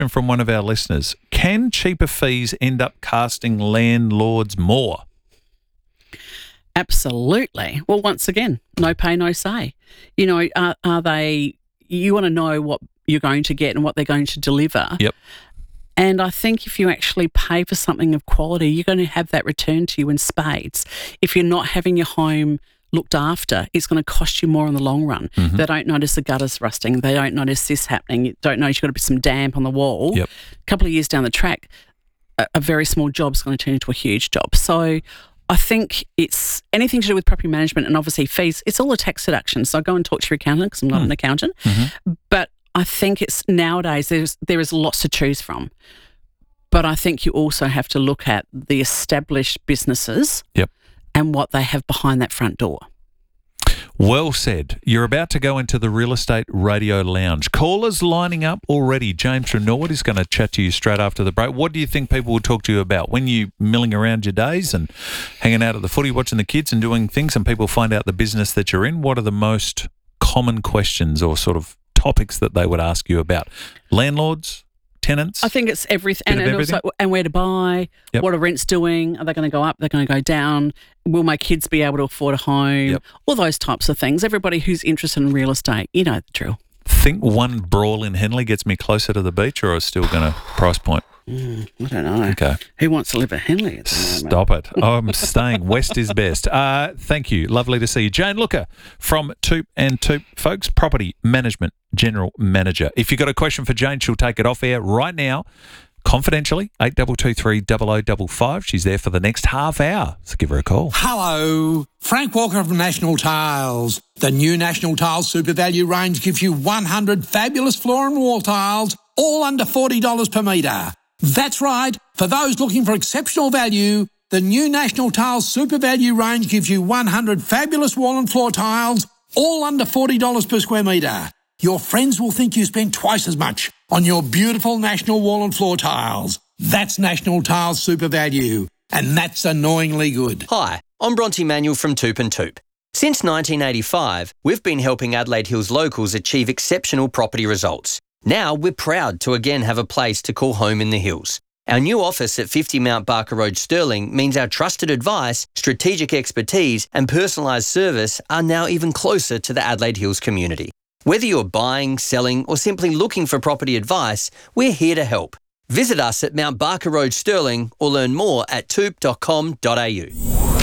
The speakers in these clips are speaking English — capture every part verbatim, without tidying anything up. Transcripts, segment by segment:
question from one of our listeners. Can cheaper fees end up costing landlords more? Absolutely. Well, once again, no pay, no say. You know, are, are they, you want to know what you're going to get and what they're going to deliver. Yep. And I think if you actually pay for something of quality, you're going to have that returned to you in spades. If you're not having your home looked after, it's going to cost you more in the long run. Mm-hmm. They don't notice the gutters rusting. They don't notice this happening. You don't notice you've got to put some damp on the wall. Yep. A couple of years down the track, a, a very small job is going to turn into a huge job. So I think it's anything to do with property management and obviously fees. It's all a tax deduction. So go and talk to your accountant because I'm not mm. an accountant. Mm-hmm. But I think it's nowadays there's there is lots to choose from. But I think you also have to look at the established businesses yep. and what they have behind that front door. Well said. You're about to go into the Real Estate Radio Lounge. Callers lining up already. James from Norwood is going to chat to you straight after the break. What do you think people will talk to you about when you're milling around your days and hanging out at the footy, watching the kids and doing things, and people find out the business that you're in? What are the most common questions or sort of topics that they would ask you about? Landlords? Tenants? I think it's everything. And, and also, and where to buy, yep. what are rents doing? Are they going to go up? They're going to go down? Will my kids be able to afford a home? Yep. All those types of things. Everybody who's interested in real estate, you know the drill. Think one brawl in Henley gets me closer to the beach, or is still going to price point? Mm, I don't know. Okay. Who wants to live at Henley at the moment? Stop it. I'm staying west is best. Uh, thank you. Lovely to see you. Jane Looker from Toop and Toop, folks, Property Management General Manager. If you've got a question for Jane, she'll take it off air right now, confidentially, eight two two three, zero zero five five. She's there for the next half hour, so give her a call. Hello, Frank Walker from National Tiles. The new National Tiles Super Value range gives you one hundred fabulous floor and wall tiles, all under forty dollars per metre. That's right. For those looking for exceptional value, the new National Tiles Super Value range gives you one hundred fabulous wall and floor tiles, all under forty dollars per square metre. Your friends will think you spent twice as much on your beautiful National wall and floor tiles. That's National Tiles Super Value, and that's annoyingly good. Hi, I'm Bronte Manuel from Toop and Toop. Since nineteen eighty-five, we've been helping Adelaide Hills locals achieve exceptional property results. Now we're proud to again have a place to call home in the hills. Our new office at fifty Mount Barker Road, Stirling, means our trusted advice, strategic expertise and personalised service are now even closer to the Adelaide Hills community. Whether you're buying, selling or simply looking for property advice, we're here to help. Visit us at Mount Barker Road, Stirling, or learn more at toop dot com dot a u.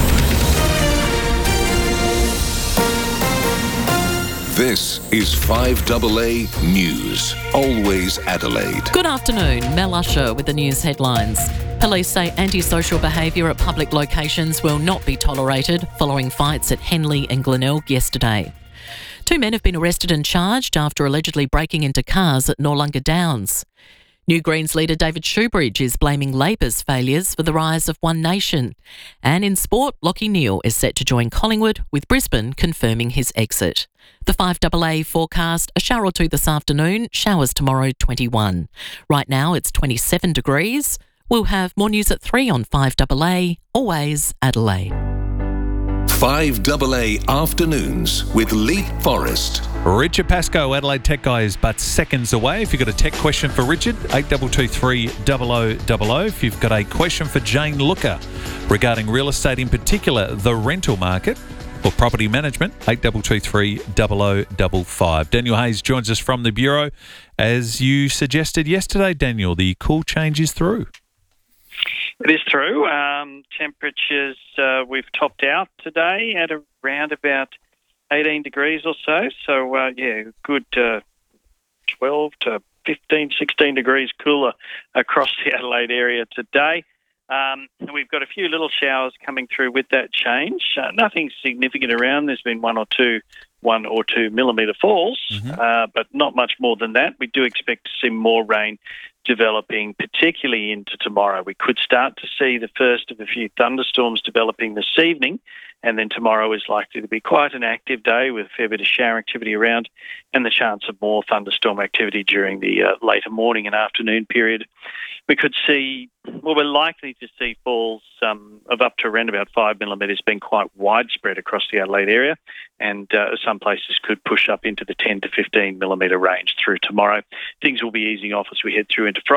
This is five A A News, always Adelaide. Good afternoon, Mel Usher with the news headlines. Police say antisocial behaviour at public locations will not be tolerated following fights at Henley and Glenelg yesterday. Two men have been arrested and charged after allegedly breaking into cars at Noarlunga Downs. New Greens leader David Shoebridge is blaming Labor's failures for the rise of One Nation. And in sport, Lachie Neale is set to join Collingwood, with Brisbane confirming his exit. The five A A forecast, a shower or two this afternoon, showers tomorrow twenty-one. Right now it's twenty-seven degrees. We'll have more news at three on five A A, always Adelaide. five A A Afternoons with Leap Forest. Richard Pascoe, Adelaide Tech Guy, is but seconds away. If you've got a tech question for Richard, eight two two three, zero zero zero zero. If you've got a question for Jane Looker regarding real estate, in particular the rental market or property management, eight two two three, zero zero five five. Daniel Hayes joins us from the Bureau. As you suggested yesterday, Daniel, the cool change is through. It is true. Um, temperatures, uh, we've topped out today at around about eighteen degrees or so. So, uh, yeah, good uh, twelve to fifteen, sixteen degrees cooler across the Adelaide area today. Um, and we've got a few little showers coming through with that change. Uh, nothing significant around. There's been one or two, one or two millimetre falls, mm-hmm. uh, but not much more than that. We do expect to see more rain developing, particularly into tomorrow. We could start to see the first of a few thunderstorms developing this evening, And then tomorrow is likely to be quite an active day with a fair bit of shower activity around and the chance of more thunderstorm activity during the uh, later morning and afternoon period. We could see, well, we're likely to see falls um, of up to around about five millimetres being quite widespread across the Adelaide area, and uh, some places could push up into the ten to fifteen millimetre range through tomorrow. Things will be easing off as we head through into Friday.